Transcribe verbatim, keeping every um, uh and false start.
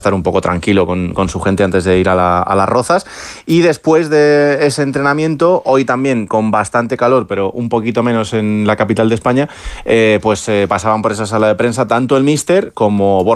estar un poco tranquilo con, con su gente antes de ir a, la, a las Rozas. Y después de ese entrenamiento, hoy también con bastante calor, pero un poquito menos en la capital de España, eh, pues eh, pasaban por esa sala de prensa tanto el míster como Borja